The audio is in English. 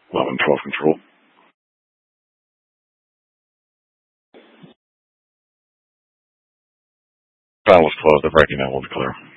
11-12 control. Valve was closed. The braking network was clear.